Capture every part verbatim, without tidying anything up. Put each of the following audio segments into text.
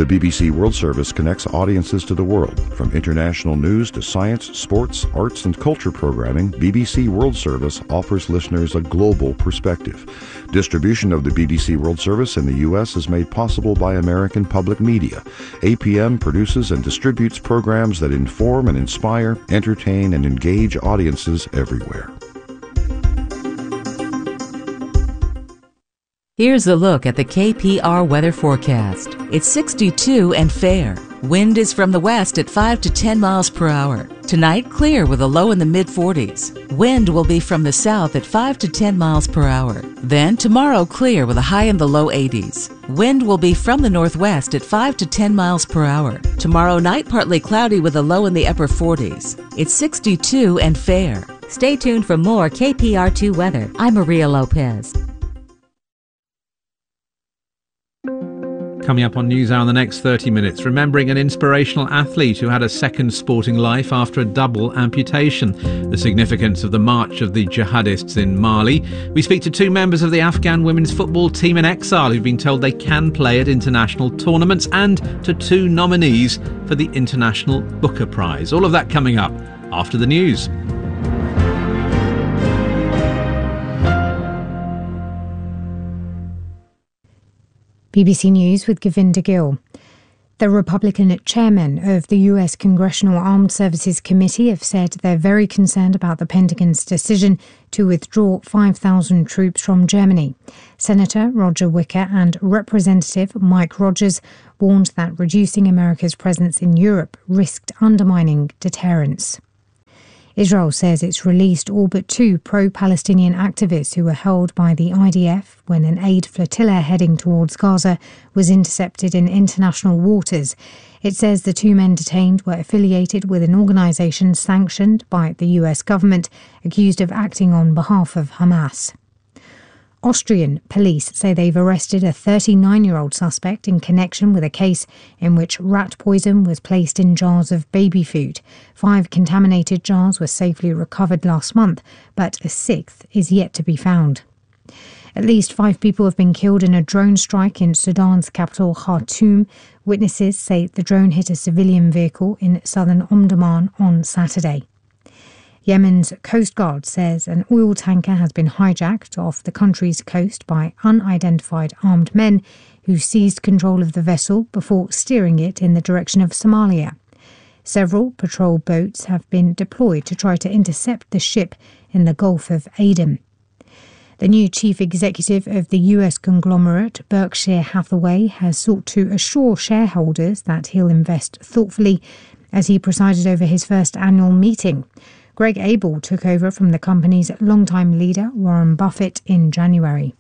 The B B C World Service connects audiences to the world. From international news to science, sports, arts, and culture programming, B B C World Service offers listeners a global perspective. Distribution of the B B C World Service in the U S is made possible by American Public Media. A P M produces and distributes programs that inform and inspire, entertain, and engage audiences everywhere. Here's a look at the K P R weather forecast. It's sixty-two and fair. Wind is from the west at five to ten miles per hour. Tonight, clear with a low in the mid forties. Wind will be from the south at five to ten miles per hour. Then tomorrow, clear with a high in the low eighties. Wind will be from the northwest at five to ten miles per hour. Tomorrow night, partly cloudy with a low in the upper forties. It's sixty-two and fair. Stay tuned for more K P R two weather. I'm Maria Lopez. Coming up on NewsHour in the next thirty minutes, remembering an inspirational athlete who had a second sporting life after a double amputation, the significance of the march of the jihadists in Mali. We speak to two members of the Afghan women's football team in exile who've been told they can play at international tournaments, and to two nominees for the International Booker Prize. All of that coming up after the news. B B C News with Govinda Gill. The Republican chairman of the U S Congressional Armed Services Committee have said they're very concerned about the Pentagon's decision to withdraw five thousand troops from Germany. Senator Roger Wicker and Representative Mike Rogers warned that reducing America's presence in Europe risked undermining deterrence. Israel says it's released all but two pro-Palestinian activists who were held by the I D F when an aid flotilla heading towards Gaza was intercepted in international waters. It says the two men detained were affiliated with an organisation sanctioned by the U S government, accused of acting on behalf of Hamas. Austrian police say they've arrested a thirty-nine-year-old suspect in connection with a case in which rat poison was placed in jars of baby food. Five contaminated jars were safely recovered last month, but a sixth is yet to be found. At least five people have been killed in a drone strike in Sudan's capital, Khartoum. Witnesses say the drone hit a civilian vehicle in southern Omdurman on Saturday. Yemen's Coast Guard says an oil tanker has been hijacked off the country's coast by unidentified armed men who seized control of the vessel before steering it in the direction of Somalia. Several patrol boats have been deployed to try to intercept the ship in the Gulf of Aden. The new chief executive of the U S conglomerate Berkshire Hathaway has sought to assure shareholders that he'll invest thoughtfully as he presided over his first annual meeting. Greg Abel took over from the company's longtime leader, Warren Buffett, in January.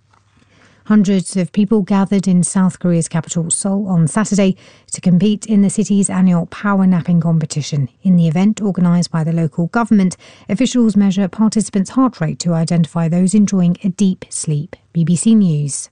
Hundreds of people gathered in South Korea's capital, Seoul, on Saturday to compete in the city's annual power napping competition. In the event organised by the local government, officials measure participants' heart rate to identify those enjoying a deep sleep. B B C News.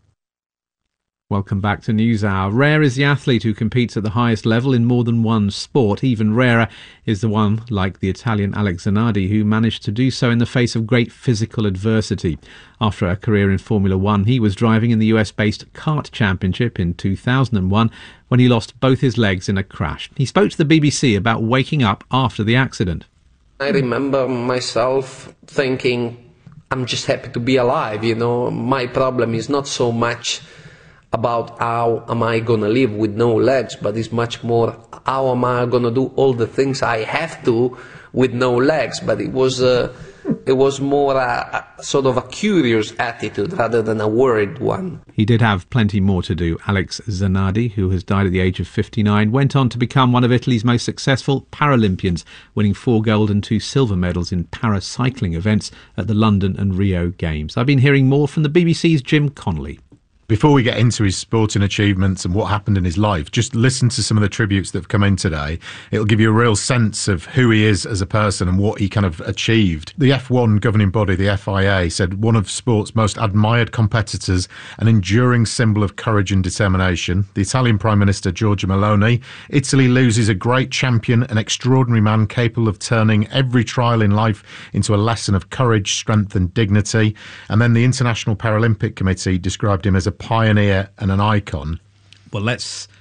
Welcome back to NewsHour. Rare is the athlete who competes at the highest level in more than one sport. Even rarer is the one like the Italian Alex Zanardi, who managed to do so in the face of great physical adversity. After a career in Formula One, he was driving in the U S-based kart championship in two thousand one when he lost both his legs in a crash. He spoke to the B B C about waking up after the accident. I remember myself thinking, I'm just happy to be alive, you know. My problem is not so much about how am I going to live with no legs, but it's much more how am I going to do all the things I have to with no legs. But it was uh, it was more a, a sort of a curious attitude rather than a worried one. He did have plenty more to do. Alex Zanardi, who has died at the age of fifty-nine, went on to become one of Italy's most successful Paralympians, winning four gold and two silver medals in paracycling events at the London and Rio Games. I've been hearing more from the B B C's Jim Connolly. Before we get into his sporting achievements and what happened in his life, just listen to some of the tributes that have come in today. It'll give you a real sense of who he is as a person and what he kind of achieved. The F one governing body, the F I A, said one of sport's most admired competitors, an enduring symbol of courage and determination. The Italian Prime Minister, Giorgia Meloni, Italy loses a great champion, an extraordinary man capable of turning every trial in life into a lesson of courage, strength and dignity. And then the International Paralympic Committee described him as a pioneer and an icon. Well, let's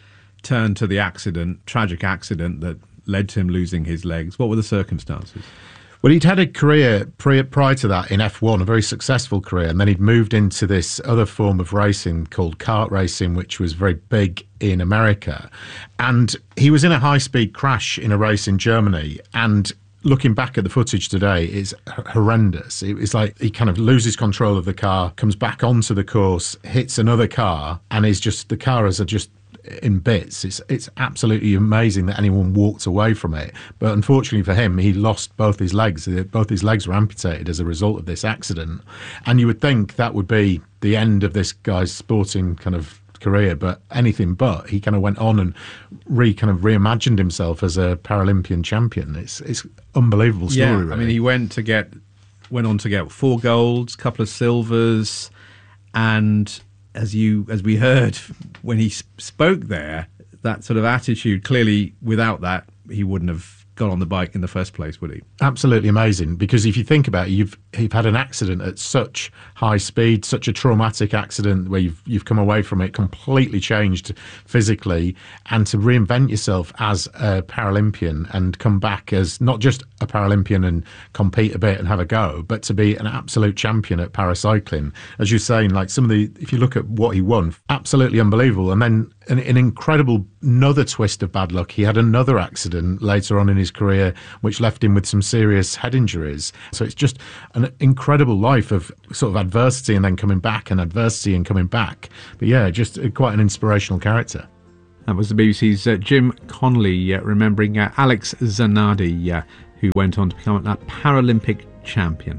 turn to the accident, tragic accident that led to him losing his legs. What were the circumstances? Well, he'd had a career prior to that in F one, a very successful career, and then he'd moved into this other form of racing called kart racing, which was very big in America. And he was in a high-speed crash in a race in Germany, and looking back at the footage today, it's horrendous. It's like he kind of loses control of the car, comes back onto the course, hits another car, and is just the cars are just in bits. It's it's absolutely amazing that anyone walked away from it. But unfortunately for him, he lost both his legs. Both his legs were amputated as a result of this accident. And you would think that would be the end of this guy's sporting kind of career, but anything but. He kind of went on and re kind of reimagined himself as a Paralympian champion. It's it's unbelievable story. Yeah, really. I mean, he went to get went on to get four golds, couple of silvers, and as you as we heard when he spoke there, that sort of attitude, clearly without that he wouldn't have got on the bike in the first place, would he? Absolutely amazing, because if you think about it, you've you've had an accident at such high speed, such a traumatic accident where you've you've come away from it completely changed physically, and to reinvent yourself as a Paralympian and come back as not just a Paralympian and compete a bit and have a go, but to be an absolute champion at paracycling. As you're saying, like some of the, if you look at what he won, absolutely unbelievable. And then an, an incredible, another twist of bad luck. He had another accident later on in his career, which left him with some serious head injuries. So it's just an incredible life of sort of adversity and then coming back and adversity and coming back. But yeah, just quite an inspirational character. That was the B B C's uh, Jim Connolly uh, remembering uh, Alex Zanardi, uh, who went on to become a Paralympic champion.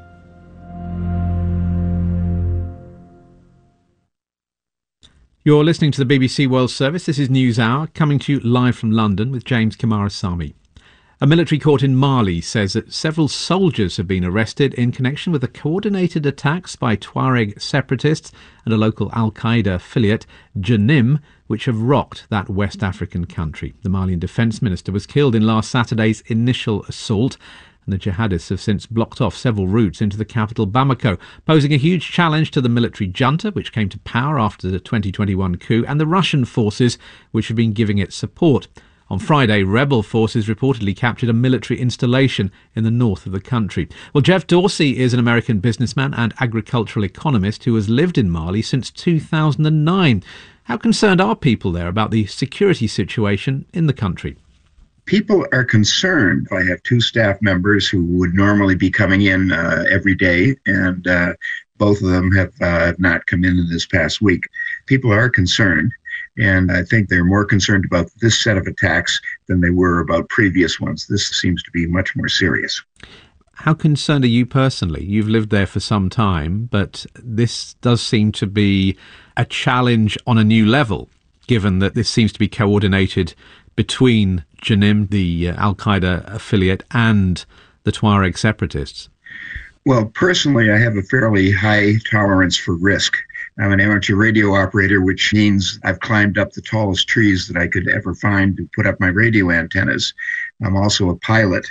You're listening to the B B C World Service. This is News Hour, coming to you live from London with James Kamarasamy. A military court in Mali says that several soldiers have been arrested in connection with the coordinated attacks by Tuareg separatists and a local Al-Qaeda affiliate, Janim, which have rocked that West African country. The Malian defence minister was killed in last Saturday's initial assault, and the jihadists have since blocked off several routes into the capital Bamako, posing a huge challenge to the military junta, which came to power after the twenty twenty-one coup, and the Russian forces, which have been giving it support. On Friday, rebel forces reportedly captured a military installation in the north of the country. Well, Jeff Dorsey is an American businessman and agricultural economist who has lived in Mali since two thousand nine. How concerned are people there about the security situation in the country? People are concerned. I have two staff members who would normally be coming in uh, every day, and uh, both of them have uh, not come in this past week. People are concerned, and I think they're more concerned about this set of attacks than they were about previous ones. This seems to be much more serious. How concerned are you personally? You've lived there for some time, but this does seem to be a challenge on a new level, given that this seems to be coordinated between Janim, the uh, Al-Qaeda affiliate, and the Tuareg separatists. Well, personally, I have a fairly high tolerance for risk. I'm an amateur radio operator, which means I've climbed up the tallest trees that I could ever find to put up my radio antennas. I'm also a pilot,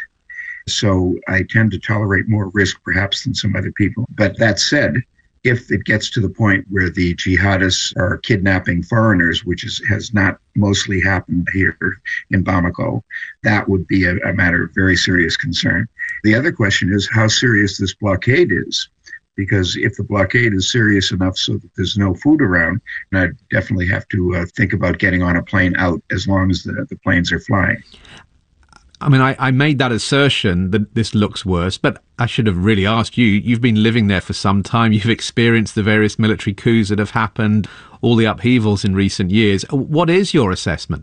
so I tend to tolerate more risk perhaps than some other people. But that said, if it gets to the point where the jihadists are kidnapping foreigners, which is, has not mostly happened here in Bamako, that would be a, a matter of very serious concern. The other question is how serious this blockade is, because if the blockade is serious enough so that there's no food around, then I'd definitely have to uh, think about getting on a plane out as long as the, the planes are flying. I mean, I, I made that assertion that this looks worse, but I should have really asked you. You've been living there for some time. You've experienced the various military coups that have happened, all the upheavals in recent years. What is your assessment?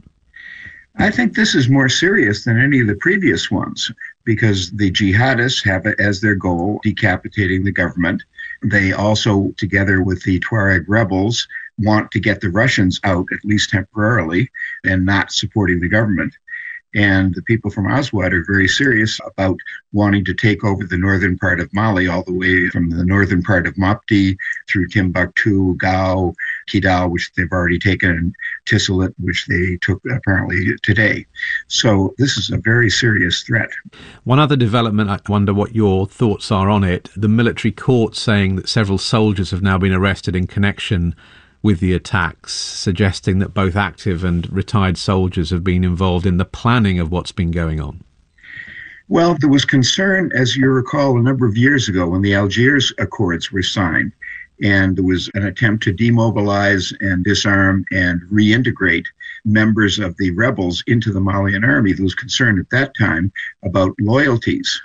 I think this is more serious than any of the previous ones because the jihadists have it as their goal, decapitating the government. They also, together with the Tuareg rebels, want to get the Russians out, at least temporarily, and not supporting the government. And the people from Aswad are very serious about wanting to take over the northern part of Mali, all the way from the northern part of Mopti through Timbuktu, Gao, Kidal, which they've already taken, and Tisalit, which they took apparently today. So this is a very serious threat. One other development, I wonder what your thoughts are on it. The military court saying that several soldiers have now been arrested in connection with the attacks, suggesting that both active and retired soldiers have been involved in the planning of what's been going on? Well, there was concern, as you recall, a number of years ago when the Algiers Accords were signed, and there was an attempt to demobilize and disarm and reintegrate members of the rebels into the Malian army. There was concern at that time about loyalties.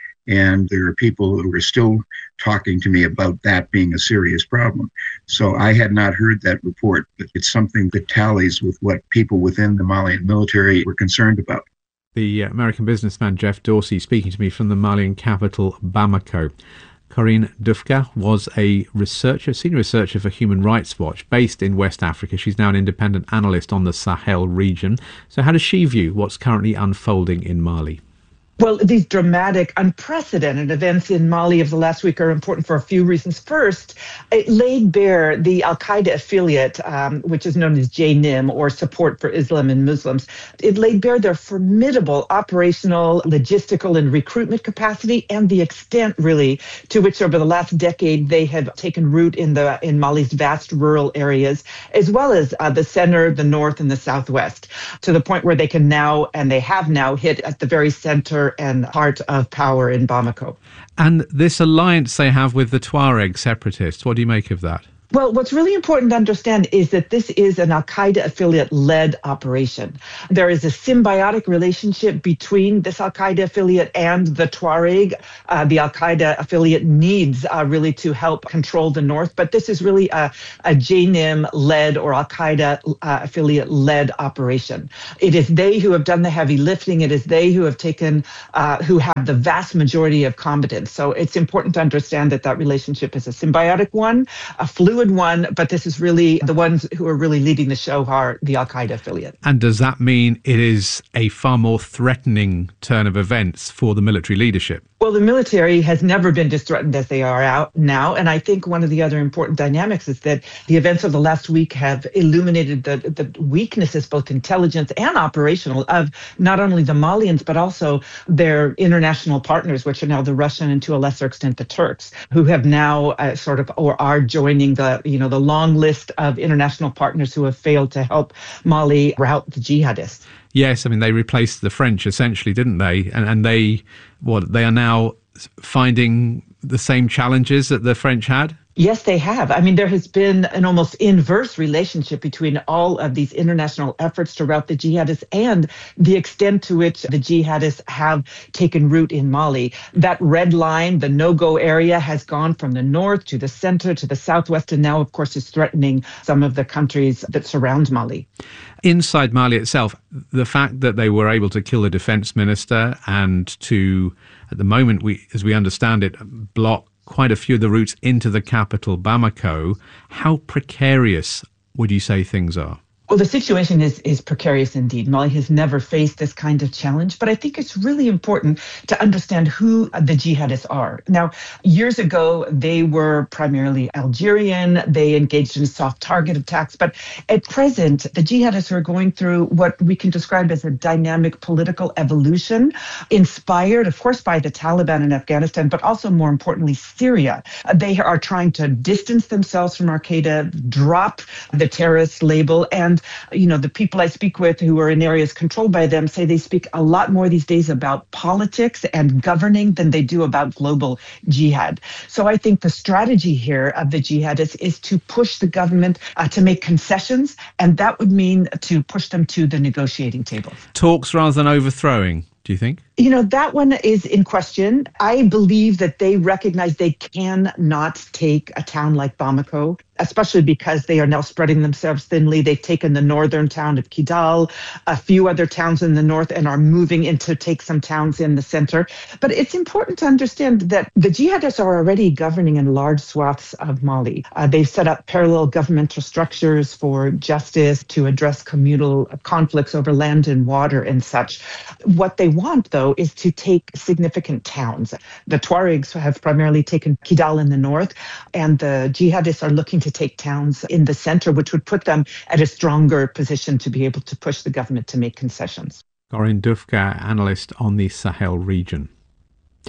And there are people who are still talking to me about that being a serious problem. So I had not heard that report, but it's something that tallies with what people within the Malian military were concerned about. The American businessman Jeff Dorsey speaking to me from the Malian capital, Bamako. Corinne Dufka was a researcher, senior researcher for Human Rights Watch, based in West Africa. She's now an independent analyst on the Sahel region. So how does she view what's currently unfolding in Mali? Well, these dramatic, unprecedented events in Mali of the last week are important for a few reasons. First, it laid bare the Al-Qaeda affiliate, um, which is known as J N I M, or Support for Islam and Muslims. It laid bare their formidable operational, logistical, and recruitment capacity, and the extent, really, to which over the last decade they have taken root in the in Mali's vast rural areas, as well as uh, the center, the north, and the southwest, to the point where they can now, and they have now, hit at the very center and heart of power in Bamako. And this alliance they have with the Tuareg separatists, what do you make of that? Well, what's really important to understand is that this is an Al-Qaeda affiliate-led operation. There is a symbiotic relationship between this Al-Qaeda affiliate and the Tuareg. Uh, the Al-Qaeda affiliate needs uh, really to help control the north, but this is really a, a J N I M-led or Al-Qaeda uh, affiliate-led operation. It is they who have done the heavy lifting. It is they who have taken, uh, who have the vast majority of combatants. So it's important to understand that that relationship is a symbiotic one, a fluid one, but this is really the ones who are really leading the show are the Al-Qaeda affiliate. And does that mean it is a far more threatening turn of events for the military leadership? Well, the military has never been as threatened as they are out now. And I think one of the other important dynamics is that the events of the last week have illuminated the, the weaknesses, both intelligence and operational, of not only the Malians, but also their international partners, which are now the Russian and to a lesser extent the Turks, who have now uh, sort of or are joining the, you know, the long list of international partners who have failed to help Mali rout the jihadists. Yes, I mean, they replaced the French essentially, didn't they? And, and they, what, they are now finding the same challenges that the French had? Yes, they have. I mean, there has been an almost inverse relationship between all of these international efforts to rout the jihadists and the extent to which the jihadists have taken root in Mali. That red line, the no-go area, has gone from the north to the center to the southwest, and now, of course, is threatening some of the countries that surround Mali. Inside Mali itself, the fact that they were able to kill the defense minister and to, at the moment, we, as we understand it, block quite a few of the routes into the capital, Bamako. How precarious would you say things are? Well, the situation is, is precarious indeed. Mali has never faced this kind of challenge, but I think it's really important to understand who the jihadists are. Now, years ago, they were primarily Algerian. They engaged in soft target attacks. But at present, the jihadists are going through what we can describe as a dynamic political evolution, inspired, of course, by the Taliban in Afghanistan, but also, more importantly, Syria. They are trying to distance themselves from Al-Qaeda, drop the terrorist label, and And, you know, the people I speak with who are in areas controlled by them say they speak a lot more these days about politics and governing than they do about global jihad. So I think the strategy here of the jihadists is to push the government uh, to make concessions, and that would mean to push them to the negotiating table. Talks rather than overthrowing, do you think? You know, that one is in question. I believe that they recognize they cannot take a town like Bamako, especially because they are now spreading themselves thinly. They've taken the northern town of Kidal, a few other towns in the north, and are moving in to take some towns in the center. But it's important to understand that the jihadists are already governing in large swaths of Mali. Uh, they've set up parallel governmental structures for justice to address communal conflicts over land and water and such. What they want, though, is to take significant towns. The Tuaregs have primarily taken Kidal in the north, and the jihadists are looking to take towns in the center, which would put them at a stronger position to be able to push the government to make concessions. Corinne Dufka, analyst on the Sahel region.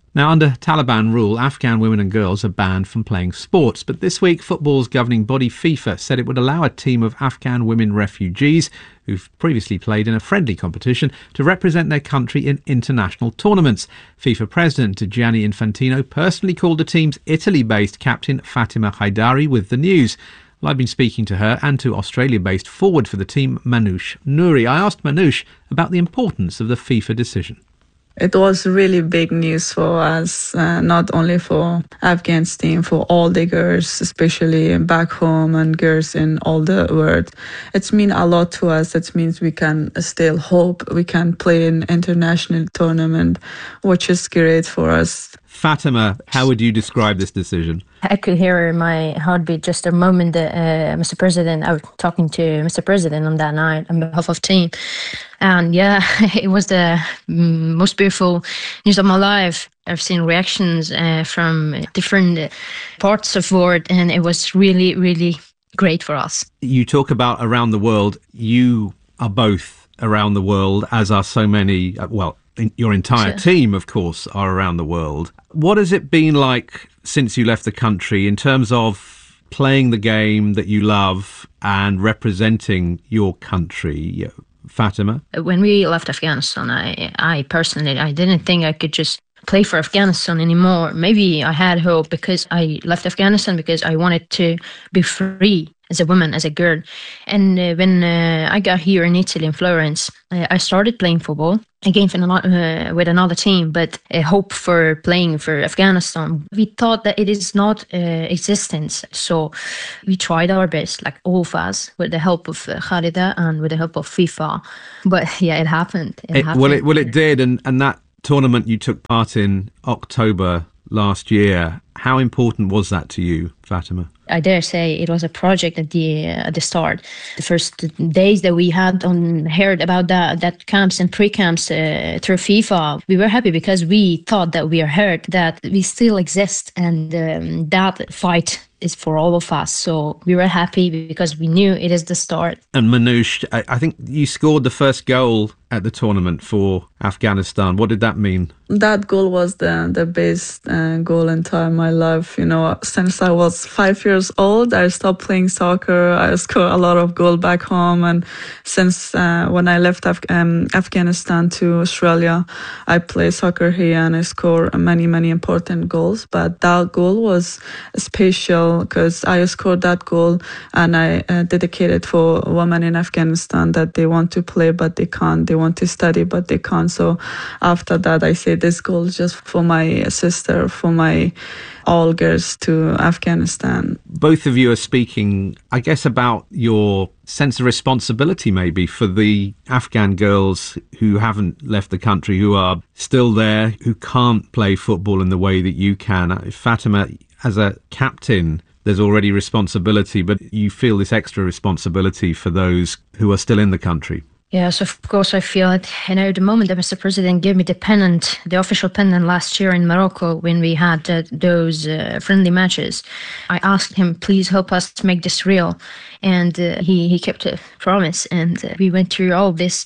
Now, under Taliban rule, Afghan women and girls are banned from playing sports. But this week, football's governing body FIFA said it would allow a team of Afghan women refugees who've previously played in a friendly competition to represent their country in international tournaments. FIFA President Gianni Infantino personally called the team's Italy-based captain Fatima Haidari with the news. Well, I've been speaking to her and to Australia-based forward for the team, Manoush Nouri. I asked Manoush about the importance of the FIFA decision. It was really big news for us, uh, not only for Afghan's team, for all the girls, especially back home and girls in all the world. It's mean a lot to us. It means we can still hope we can play in international tournament, which is great for us. Fatima, how would you describe this decision? I could hear my heartbeat just a moment that uh, Mister President, I was talking to Mister President on that night on behalf of team. And yeah, it was the most beautiful news of my life. I've seen reactions uh, from different parts of the world, and it was really, really great for us. You talk about around the world. You are both around the world, as are so many, well, your entire Sure. team, of course, are around the world. What has it been like since you left the country in terms of playing the game that you love and representing your country, Fatima? When we left Afghanistan, I, I personally, I didn't think I could just play for Afghanistan anymore. Maybe I had hope because I left Afghanistan because I wanted to be free as a woman, as a girl. And uh, when uh, I got here in Italy, in Florence, I, I started playing football again for another, uh, with another team, but a hope for playing for Afghanistan. We thought that it is not uh, existence. So we tried our best, like all of us, with the help of uh, Khalida and with the help of FIFA. But yeah, it happened. It It, happened. well, it, well, it did. And, and that tournament you took part in October last year, how important was that to you, Fatima? I dare say it was a project at the uh, at the start. The first days that we had on heard about that that camps and pre-camps uh, through FIFA, we were happy because we thought that we are heard, that we still exist, and um, that fight is for all of us. So we were happy because we knew it is the start. And Manoush, I, I think you scored the first goal at the tournament for Afghanistan. What did that mean? That goal was the the best uh, goal in time my life. You know, since I was five years old, I stopped playing soccer. I scored a lot of goal back home, and since uh, when I left Af- um, Afghanistan to Australia, I play soccer here and I score many many important goals. But that goal was special because I scored that goal and I uh, dedicated for women in Afghanistan that they want to play but they can't. They want to study but they can't. So after that, I say this goal is just for my sister, for my all girls to Afghanistan. Both of you are speaking, I guess, about your sense of responsibility maybe for the Afghan girls who haven't left the country, who are still there, who can't play football in the way that you can. Fatima, as a captain, there's already responsibility, but you feel this extra responsibility for those who are still in the country. Yes, of course I feel it. You know, the moment that Mister President gave me the pennant, the official pennant last year in Morocco when we had uh, those uh, friendly matches, I asked him, please help us to make this real. And uh, he, he kept a promise. And uh, we went through all this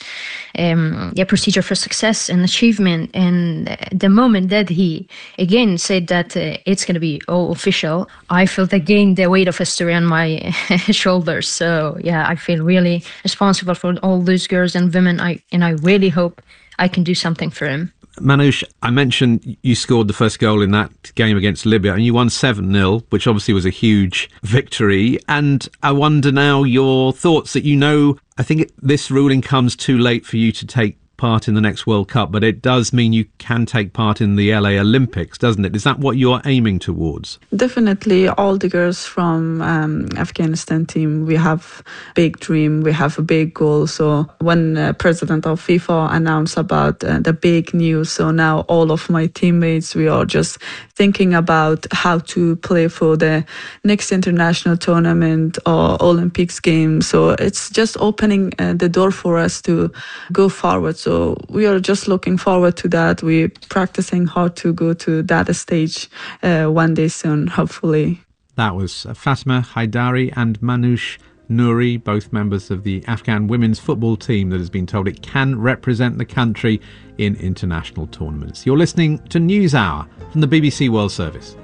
um, yeah, procedure for success and achievement. And uh, the moment that he again said that uh, it's going to be all official, I felt again the weight of history on my shoulders. So yeah, I feel really responsible for all those girls and women, I and I really hope I can do something for him. Manoush, I mentioned you scored the first goal in that game against Libya and you won seven nil, which obviously was a huge victory. And I wonder now your thoughts that, you know, I think this ruling comes too late for you to take part in the next World Cup, but it does mean you can take part in the L A Olympics, doesn't it? Is that what you're aiming towards? Definitely, all the girls from um, Afghanistan team, we have big dream, we have a big goal. So when uh, president of FIFA announced about uh, the big news, so now all of my teammates, we are just thinking about how to play for the next international tournament or Olympics game. So it's just opening uh, the door for us to go forward. So So we are just looking forward to that. We're practicing hard to go to that stage uh, one day soon, hopefully. That was Fatima Haidari and Manoush Nouri, both members of the Afghan women's football team that has been told it can represent the country in international tournaments. You're listening to NewsHour from the B B C World Service.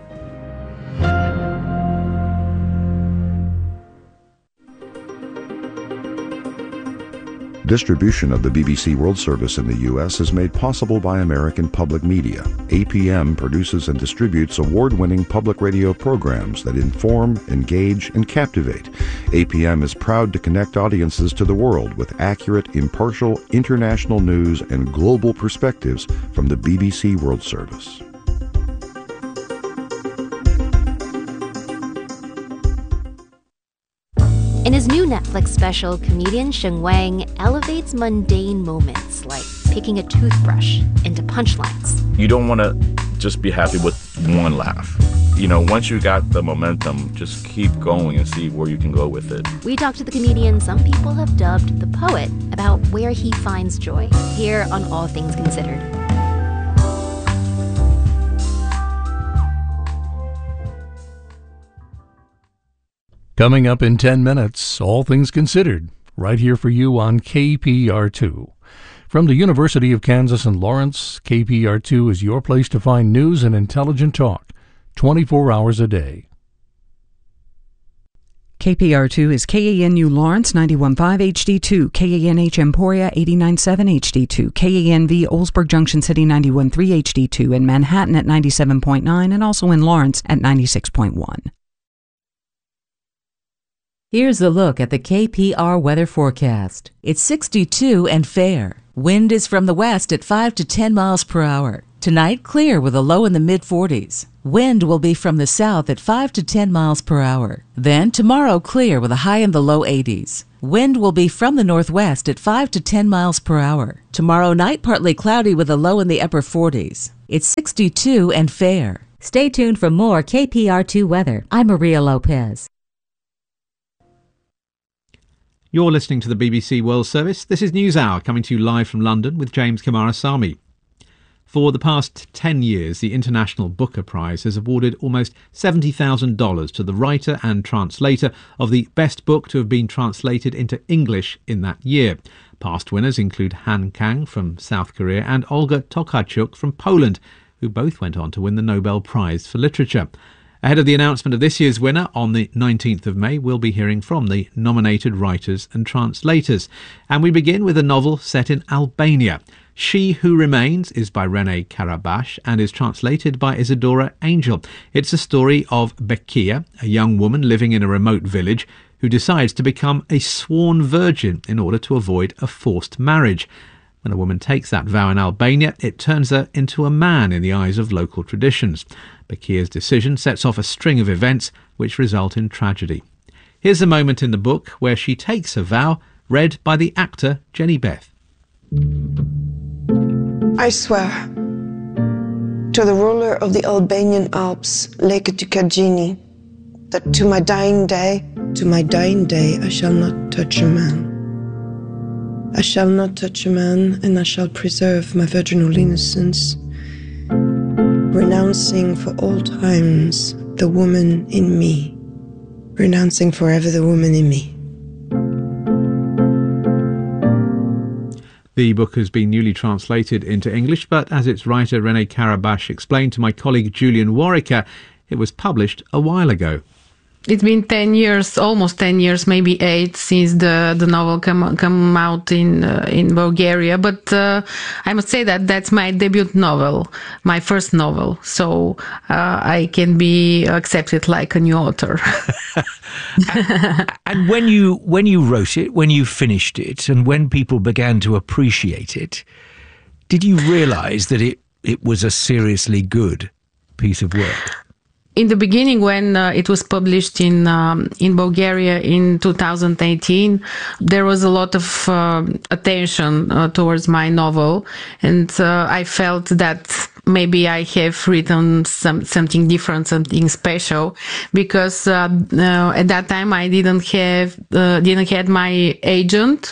Distribution of the B B C World Service in the U S is made possible by American Public Media. A P M produces and distributes award-winning public radio programs that inform, engage, and captivate. A P M is proud to connect audiences to the world with accurate, impartial, international news and global perspectives from the B B C World Service. In his new Netflix special, comedian Sheng Wang elevates mundane moments like picking a toothbrush into punchlines. You don't want to just be happy with one laugh. You know, once you got the momentum, just keep going and see where you can go with it. We talked to the comedian some people have dubbed the poet about where he finds joy, here on All Things Considered. Coming up in ten minutes, All Things Considered, right here for you on K P R two. From the University of Kansas in Lawrence, K P R two is your place to find news and intelligent talk, twenty-four hours a day. K P R two is K A N U Lawrence ninety-one point five H D two, K A N H Emporia eighty-nine point seven H D two, K A N V Oldsburg Junction City ninety-one point three H D two, and Manhattan at ninety-seven point nine, and also in Lawrence at ninety-six point one. Here's a look at the K P R weather forecast. It's sixty-two and fair. Wind is from the west at five to ten miles per hour. Tonight, clear with a low in the mid forties. Wind will be from the south at five to ten miles per hour. Then tomorrow, clear with a high in the low eighties. Wind will be from the northwest at five to ten miles per hour. Tomorrow night, partly cloudy with a low in the upper forties. It's sixty-two and fair. Stay tuned for more K P R two weather. I'm Maria Lopez. You're listening to the B B C World Service. This is NewsHour, coming to you live from London with James Kamarasamy. For the past ten years, the International Booker Prize has awarded almost seventy thousand dollars to the writer and translator of the best book to have been translated into English in that year. Past winners include Han Kang from South Korea and Olga Tokarczuk from Poland, who both went on to win the Nobel Prize for Literature. Ahead of the announcement of this year's winner on the nineteenth of May, we'll be hearing from the nominated writers and translators. And we begin with a novel set in Albania. She Who Remains is by Rene Karabash and is translated by Isadora Angel. It's a story of Bekia, a young woman living in a remote village who decides to become a sworn virgin in order to avoid a forced marriage. When a woman takes that vow in Albania, it turns her into a man in the eyes of local traditions. Bekia's decision sets off a string of events which result in tragedy. Here's a moment in the book where she takes her vow, read by the actor Jenny Beth. I swear to the ruler of the Albanian Alps, Leke Tukajini, that to my dying day, to my dying day, I shall not touch a man. I shall not touch a man, and I shall preserve my virginal innocence, renouncing for all times the woman in me, renouncing forever the woman in me. The book has been newly translated into English, but as its writer Rene Karabash explained to my colleague Julian Warwicker, it was published a while ago. It's been ten years, almost ten years, maybe eight, since the, the novel come, come out in uh, in Bulgaria. But uh, I must say that that's my debut novel, my first novel. So uh, I can be accepted like a new author. and, and when you when you wrote it, when you finished it, and when people began to appreciate it, did you realise that it, it was a seriously good piece of work? In the beginning, when uh, it was published in um, in Bulgaria in two thousand eighteen, there was a lot of uh, attention uh, towards my novel, and uh, I felt that maybe I have written some something different, something special, because uh, uh, at that time I didn't have uh, didn't have my agent.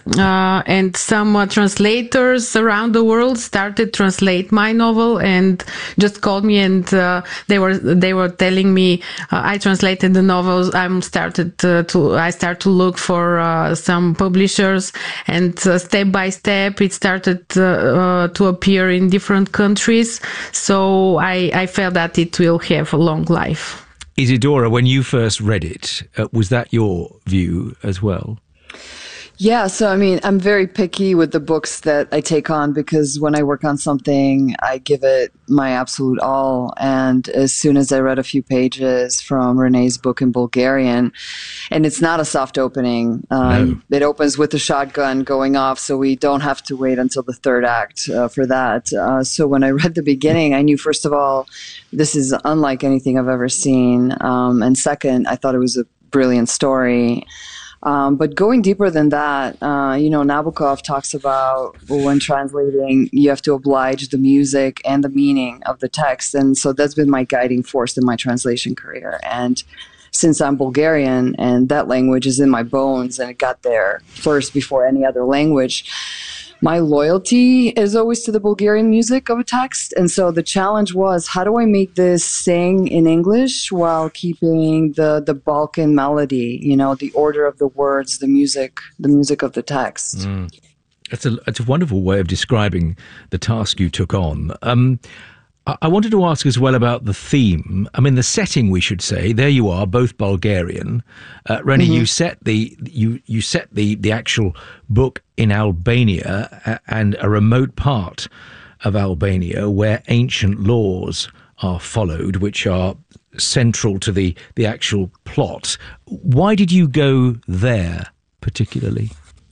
uh, and some uh, translators around the world started translate my novel and just called me, and uh, they were they were telling me uh, I translated the novels. I'm started uh, to I start to look for uh, some publishers, and uh, step by step it started uh, uh, to appear in different countries. So I I felt that it will have a long life. Isidora, when you first read it, uh, was that your view as well? Yeah, so I mean, I'm very picky with the books that I take on because when I work on something, I give it my absolute all. And as soon as I read a few pages from Renee's book in Bulgarian, and it's not a soft opening, uh, no. It opens with a shotgun going off, so we don't have to wait until the third act uh, for that. Uh, so when I read the beginning, I knew, first of all, this is unlike anything I've ever seen. Um, and second, I thought it was a brilliant story. Um, but going deeper than that, uh, you know, Nabokov talks about when translating, you have to oblige the music and the meaning of the text. And so that's been my guiding force in my translation career. And since I'm Bulgarian and that language is in my bones and it got there first before any other language, my loyalty is always to the Bulgarian music of a text. And so the challenge was, how do I make this sing in English while keeping the, the Balkan melody, you know, the order of the words, the music, the music of the text. Mm. That's a, that's a wonderful way of describing the task you took on. Um, I wanted to ask as well about the theme. I mean, the setting, we should say. There you are, both Bulgarian. Uh, Renee, mm-hmm. you set the you you set the the actual book in Albania and a remote part of Albania where ancient laws are followed, which are central to the the actual plot. Why did you go there particularly?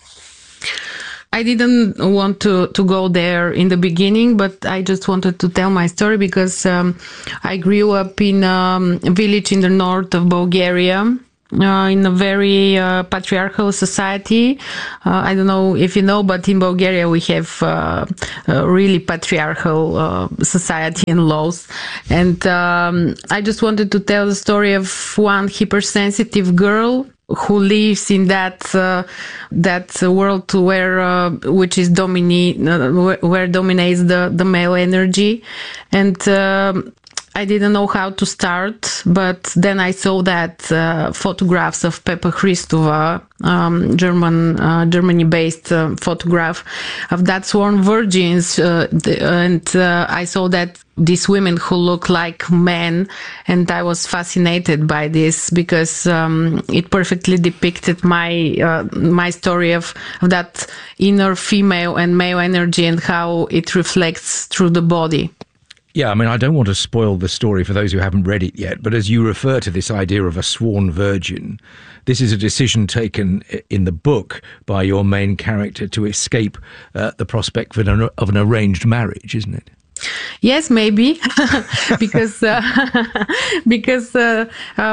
I didn't want to, to go there in the beginning, but I just wanted to tell my story because um, I grew up in um, a village in the north of Bulgaria, uh, in a very uh, patriarchal society. Uh, I don't know if you know, but in Bulgaria we have uh, a really patriarchal uh, society and laws. And um, I just wanted to tell the story of one hypersensitive girl who lives in that uh, that world where uh, which is domini- uh, where, where dominates the, the male energy, and uh, I didn't know how to start, but then I saw that uh, photographs of Pepa Christova, um, German uh, Germany-based uh, photograph of that sworn virgins, uh, the, and uh, I saw that these women who look like men, and I was fascinated by this because um, it perfectly depicted my uh, my story of, of that inner female and male energy and how it reflects through the body. Yeah, I mean, I don't want to spoil the story for those who haven't read it yet, but as you refer to this idea of a sworn virgin, this is a decision taken in the book by your main character to escape uh, the prospect of an, of an arranged marriage, isn't it? Yes, maybe, because uh, because uh,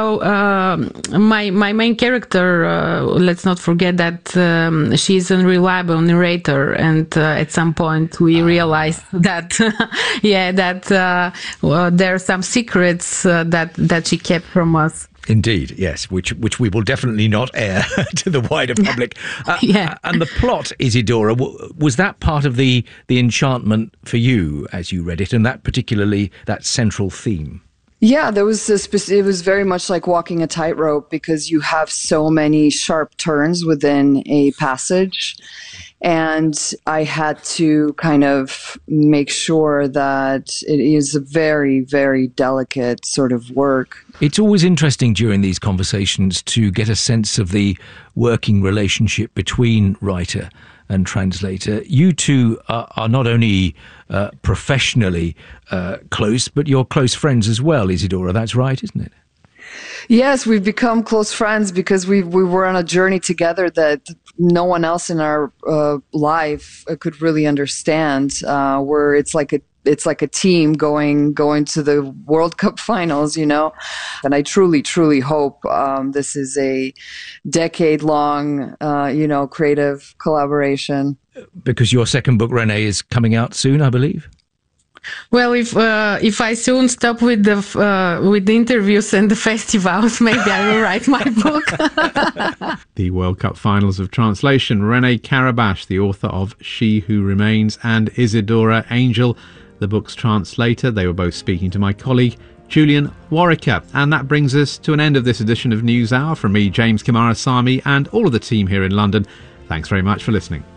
uh, my my main character. Uh, let's not forget that um, she's an unreliable narrator, and uh, at some point we realized that, yeah, that uh, well, there are some secrets uh, that that she kept from us. Indeed, yes, which which we will definitely not air to the wider public. Uh, yeah. And the plot, Isidora, was that part of the, the enchantment for you as you read it, and that particularly, that central theme? Yeah, there was a spec- it was very much like walking a tightrope because you have so many sharp turns within a passage. And I had to kind of make sure that it is a very, very delicate sort of work. It's always interesting during these conversations to get a sense of the working relationship between writer and translator. You two are, are not only uh, professionally uh, close, but you're close friends as well, Isidora. That's right, isn't it? Yes, we've become close friends because we we were on a journey together that no one else in our uh, life could really understand. Uh, where it's like a it's like a team going going to the World Cup finals, you know. And I truly, truly hope um, this is a decade long, uh, you know, creative collaboration. Because your second book, Renee, is coming out soon, I believe. Well, if uh, if I soon stop with the uh, with the interviews and the festivals, maybe I will write my book. The World Cup finals of translation. Renee Karabash, the author of She Who Remains, and Isidora Angel, the book's translator. They were both speaking to my colleague Julian Warwicker. And that brings us to an end of this edition of NewsHour. From me, James Kamarasamy, and all of the team here in London. Thanks very much for listening.